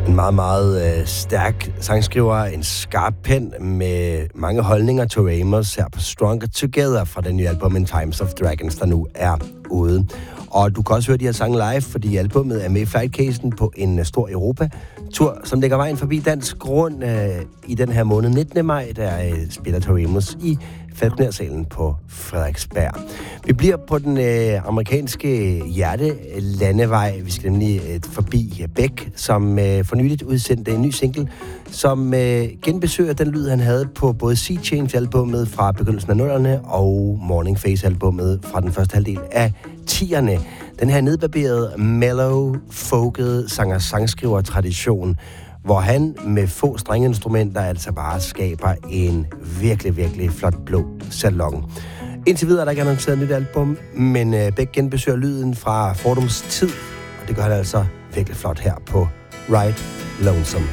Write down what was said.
En meget, meget stærk sangskriver, en skarp pen med mange holdninger til Amos her på Stronger Together fra den nye album In Times of Dragons, der nu er ude. Og du kan også høre de her sange live, fordi albumet er med i Flightcasen på en stor Europa-tur, som lægger vejen forbi dansk grund i den her måned 19. maj, der spiller Tori Amos i Falconer-salen på Frederiksberg. Vi bliver på den amerikanske hjertelandevej. Vi skal nemlig forbi Beck, som for nyligt udsendte en ny single, som genbesøger den lyd, han havde på både Sea Change-albummet fra begyndelsen af 0'erne og Morning Face-albummet fra den første halvdel af 10'erne. Den her nedbarberede, mellow, folket sanger-sangskriver-tradition, hvor han med få strengeinstrumenter altså bare skaber en virkelig, virkelig flot blå salon. Indtil videre er der ikke annonceret et nyt album, men Beck genbesøger lyden fra Fordums tid, og det gør han altså virkelig flot her på Ride Lonesome.